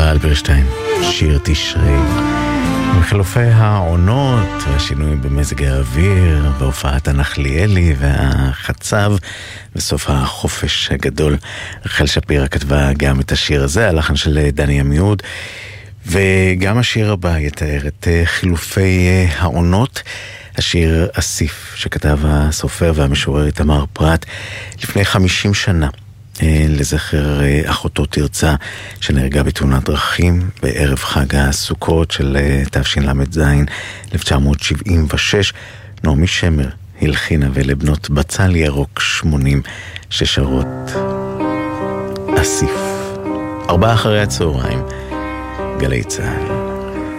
יהודה אלברשטיין, שיר תשרי. מחילופי העונות והשינויים במזג האוויר והופעת הנחליאלי והחצב בסוף החופש הגדול, רחל שפירא כתבה גם את השיר הזה, הלחן של דני עמיהוד, וגם השיר הבא יתאר את חילופי העונות, השיר אסיף שכתב הסופר והמשורר איתמר פרת לפני 50 שנה לזכר אחותו תרצה שנהרגה בתאונת דרכים בערב חג הסוכות של תשל"ז 1976. נעמי שמר הלחינה ולבנות בצל ירוק 80 ששרות אסיף. 4 אחרי הצהריים, גלי צהל.